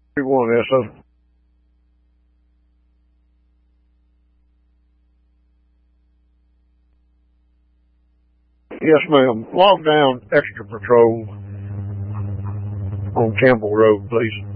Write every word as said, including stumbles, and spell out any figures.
One S O. Yes, ma'am. Log down extra patrol on Campbell Road, please.